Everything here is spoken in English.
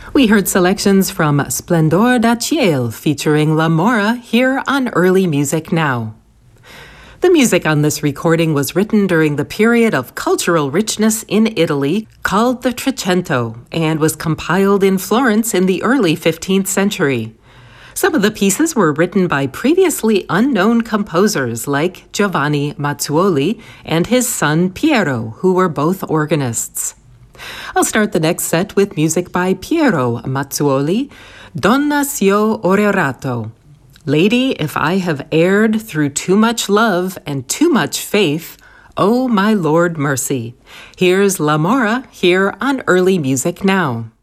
We heard selections from Splendor da Ciel featuring La Mora here on Early Music Now. The music on this recording was written during the period of cultural richness in Italy called the Trecento and was compiled in Florence in the early 15th century. Some of the pieces were written by previously unknown composers like Giovanni Mazzuoli and his son Piero, who were both organists. I'll start the next set with music by Piero Mazzuoli, Donna s'io ho errato. Lady, if I have erred through too much love and too much faith, oh my Lord mercy. Here's La Mora here on Early Music Now.